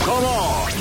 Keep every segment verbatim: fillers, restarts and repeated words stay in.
Come on.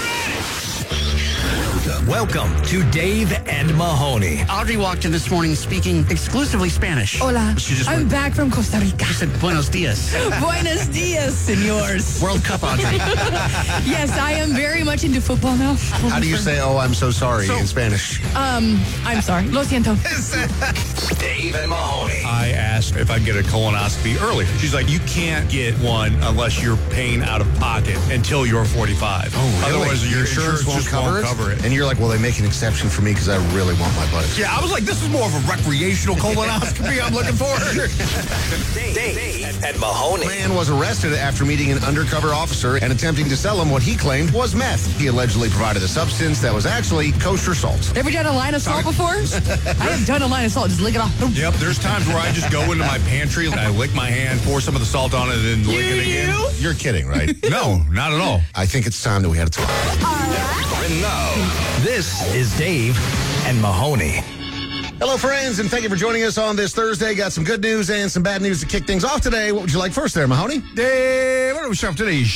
Welcome to Dave and Mahoney. Audrey walked in this morning speaking exclusively Spanish. Hola. She just I'm went, back from Costa Rica. She said, buenos dias. Buenos dias, senors. World Cup, Audrey. Yes, I am very much into football now. How do you say, oh, I'm so sorry So- in Spanish? Um, I'm sorry. Lo siento. Dave and Mahoney. I asked if I'd get a colonoscopy early. She's like, you can't get one unless you're paying out of pocket until you're forty-five. Otherwise, your insurance, won't just cover, won't it? cover it. And you're like, well, they make an exception for me because I really want my buttocks. Yeah, I was like, this is more of a recreational colonoscopy I'm looking for. Dave, Dave and Mahoney. Man was arrested after meeting an undercover officer and attempting to sell him what he claimed was meth. He allegedly provided a substance that was actually kosher salt. Ever done a line of salt before? I have done a line of salt. Just lick it off. Yep, there's times where I just go into my pantry, I lick my hand, pour some of the salt on it, and lick it again. You're kidding, right? No, not at all. I think it's time that we had a talk. And now, this is Dave and Mahoney. Hello, friends, and thank you for joining us on this Thursday. Got some good news and some bad news to kick things off today. What would you like first there, Mahoney? Dave, what do we start off today's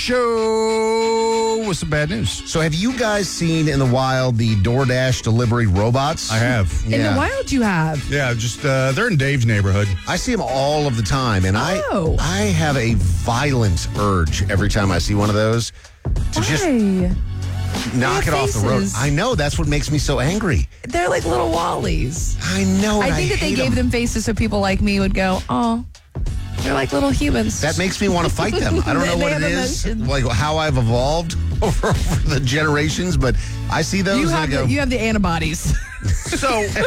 show with some bad news? So have you guys seen in the wild the DoorDash delivery robots? I have. In the wild, you have. Yeah, just, uh, they're in Dave's neighborhood. I see them all of the time, and Oh. I I have a violent urge every time I see one of those to just Why? knock it They have off the road. faces. I know, that's what makes me so angry. They're like little Wallies. I know. and I think that they hate gave 'em. them faces so people like me would go, oh, they're like little humans. That makes me want to fight them. I don't know They what it have is, emotions. like how I've evolved over, over the generations, but I see those you and I have go, the, you have the antibodies. So,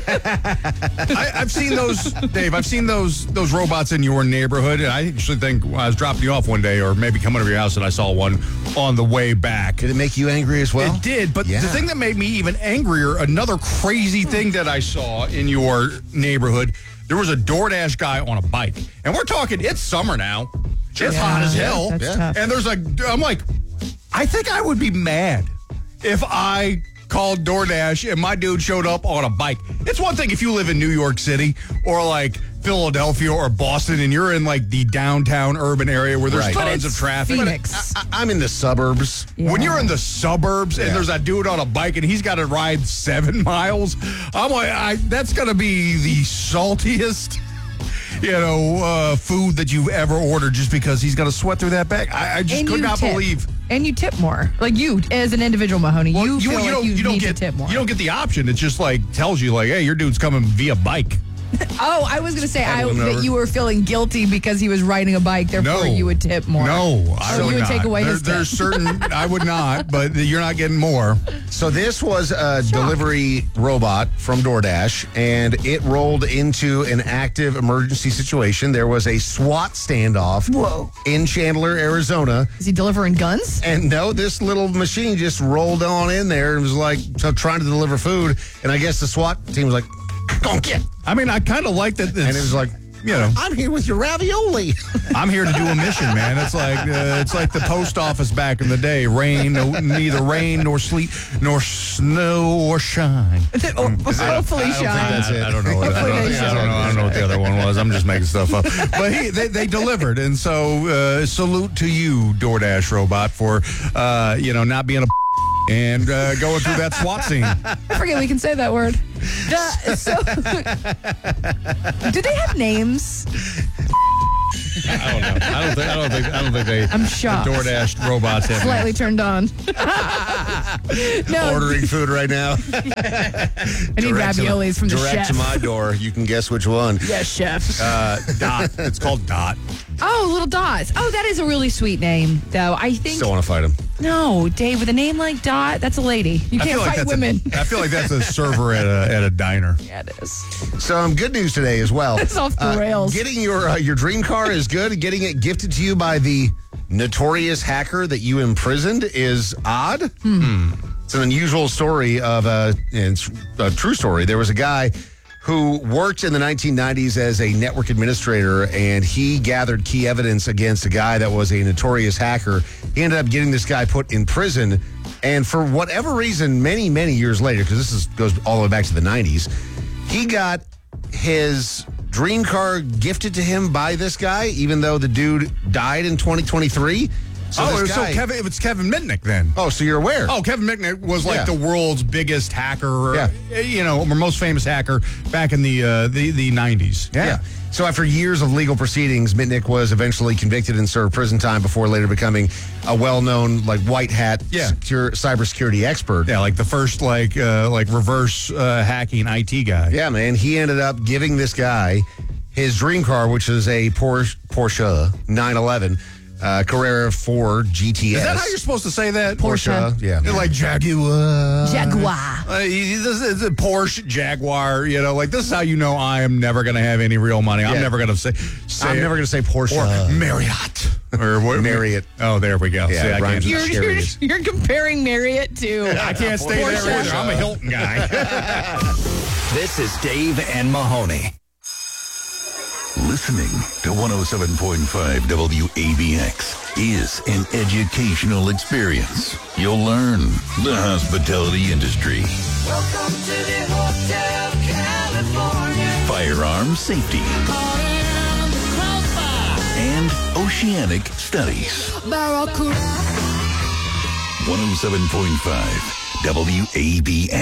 I, I've seen those, Dave. I've seen those those robots in your neighborhood, and I actually think when I was dropping you off one day, or maybe coming over your house, and I saw one on the way back. did it make you angry as well? It did, but Yeah. the thing that made me even angrier, another crazy thing that I saw in your neighborhood, there was a DoorDash guy on a bike, and we're talking, it's summer now, it's hot as hell, that's Yeah. tough. and there's a, I'm like, I think I would be mad if I called DoorDash and my dude showed up on a bike. It's one thing if you live in New York City or like Philadelphia or Boston and you're in like the downtown urban area where there's Right. But tons it's of traffic. Phoenix. I, I'm in the suburbs. When Yeah. you're in the suburbs Yeah. and there's a dude on a bike and he's got to ride seven miles, I'm like, I, that's going to be the saltiest, you know, uh, food that you've ever ordered just because he's got to sweat through that bag. I, I just And could you not tip. believe. And you tip more. Like you, as an individual, Mahoney, Well, you, feel like don't, you, don't need get to tip more. you don't get the option. It just like tells you like, hey, your dude's coming via bike. Oh, I was going to say I, him over. that you were feeling guilty because he was riding a bike, therefore No. you would tip more. No, I So would you would not. take away there, his tip. There's certain I would not, but you're not getting more. So this was a delivery robot from DoorDash, and it rolled into an active emergency situation. There was a SWAT standoff Whoa. in Chandler, Arizona. Is he delivering guns? And no, this little machine just rolled on in there and was like so trying to deliver food. And I guess the SWAT team was like, go get. I mean, I kind of like that. And it was like, you know, I'm here with your ravioli. I'm here to do a mission, man. It's like uh, it's like the post office back in the day. Rain, no, neither rain nor sleet nor snow or shine. Oh, hopefully, I don't think Sean. that's it. I don't know. What, I, don't, I, don't know I don't know what the other one was. I'm just making stuff up. But he, they, they delivered, and so uh, salute to you, DoorDash robot, for uh, you know not being a and uh, going through that SWAT scene. I forget we can say that word. The, so, do they have names? I don't know. I don't think. I don't think. I don't think they. I'm shocked. The DoorDash robots have Slightly turned on. No, Ordering food right now. I need raviolis from the direct chef. to my door. You can guess which one. Yes, chef. Uh, Dot. It's called Dot. Oh, little Dots. Oh, that is a really sweet name, though. I think Still want to fight him. no, Dave, with a name like Dot, that's a lady. You I can't feel like fight that's women. A, I feel like that's a server at a at a diner. Yeah, it is. Some good news today as well. It's off the Uh, rails. Getting your uh, your dream car is good. Getting it gifted to you by the notorious hacker that you imprisoned is odd. Hmm. It's an unusual story of a, it's a true story. There was a guy who worked in the nineteen nineties as a network administrator, and he gathered key evidence against a guy that was a notorious hacker. He ended up getting this guy put in prison, and for whatever reason, many, many years later, because this is, goes all the way back to the nineties, he got his dream car gifted to him by this guy, even though the dude died in twenty twenty-three. So oh, this so guy- Kevin, it's Kevin Mitnick then. Oh, so you're aware? Oh, Kevin Mitnick was like Yeah. the world's biggest hacker, Yeah. uh, you know, or most famous hacker back in the uh, the, the nineties. Yeah. So after years of legal proceedings, Mitnick was eventually convicted and served prison time before later becoming a well-known, like, white hat Yeah. secure, cybersecurity expert. Yeah, like the first like uh, like reverse uh, hacking I T guy. Yeah, man. He ended up giving this guy his dream car, which is a Porsche, Porsche nine eleven uh, Carrera four G T S. Is that how you're supposed to say that? Porsche. Yeah. You're like Jaguar. Jaguar. Uh, you- this is a Porsche Jaguar, you know, like this is how you know I am never going to have any real money. I'm Yeah. never going to say, say I'm it. never going to say Porsche. or Marriott or what? Marriott. Oh, there we go. Yeah, See, I rhymes can't, with You're, you're, Chariots. you're comparing Marriott to. I can't stay Porsche. there either. I'm a Hilton guy. This is Dave and Mahoney. Listening to one oh seven point five W A B X is an educational experience. You'll learn the hospitality industry, Welcome to the Hotel California. firearm safety, and oceanic studies. Barracuda. one oh seven point five W A B X.